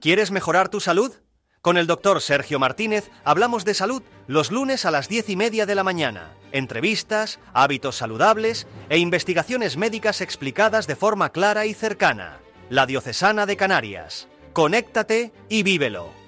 ¿Quieres mejorar tu salud? Con el doctor Sergio Martínez hablamos de salud los lunes a las 10:30 de la mañana. Entrevistas, hábitos saludables e investigaciones médicas explicadas de forma clara y cercana. La Diocesana de Canarias. Conéctate y vívelo.